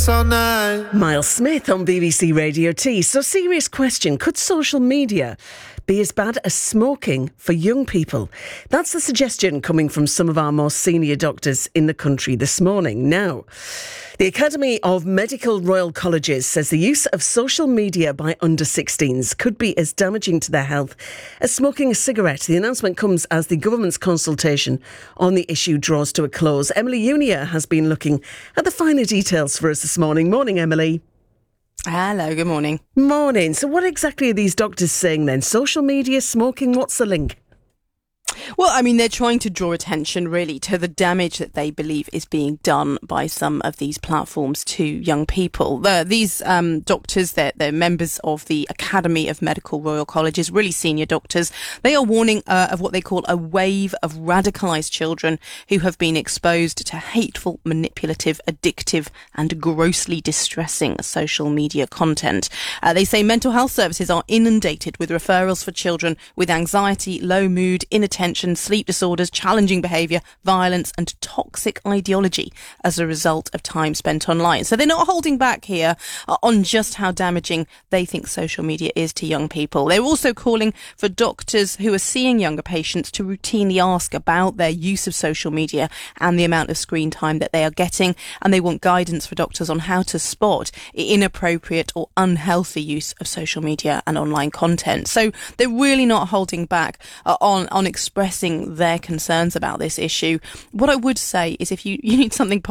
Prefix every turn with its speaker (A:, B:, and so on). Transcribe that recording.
A: all night.
B: Miles Smith on BBC Radio T. So, serious question. Could social media be as bad as smoking for young people? That's the suggestion coming from some of our most senior doctors in the country this morning. Now, the Academy of Medical Royal Colleges says the use of social media by under-16s could be as damaging to their health as smoking a cigarette. The announcement comes as the government's consultation on the issue draws to a close. Emily Unia has been looking at the finer details for us this morning. Morning, Emily.
C: Hello, good morning.
B: Morning. So what exactly are these doctors saying then? Social media, smoking, what's the link?
C: Well, I mean, they're trying to draw attention really to the damage that they believe is being done by some of these platforms to young people. These doctors, they're members of the Academy of Medical Royal Colleges, really senior doctors. They are warning of what they call a wave of radicalised children who have been exposed to hateful, manipulative, addictive and grossly distressing social media content. They say mental health services are inundated with referrals for children with anxiety, low mood, inattention, sleep disorders, challenging behaviour, violence and toxic ideology as a result of time spent online. So they're not holding back here on just how damaging they think social media is to young people. They're also calling for doctors who are seeing younger patients to routinely ask about their use of social media and the amount of screen time that they are getting. And they want guidance for doctors on how to spot inappropriate or unhealthy use of social media and online content. So they're really not holding back on expressing their concerns about this issue. What I would say is if you need something